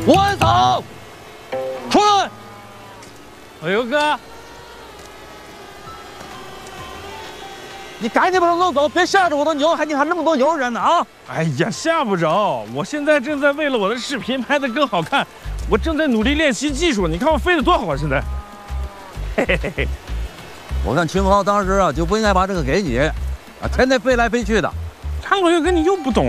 我操！出来！ 哎呦哥， 你赶紧把他弄走，别吓着我的牛，你还那么多牛人呢啊！ 哎呀，吓不着，我现在正在为了我的视频拍得更好看，我正在努力练习技术。你看我飞得多好啊！现在，嘿嘿嘿嘿。 我看秦昊当时啊就不应该把这个给你，啊，天天飞来飞去的。 韩国哥，你又不懂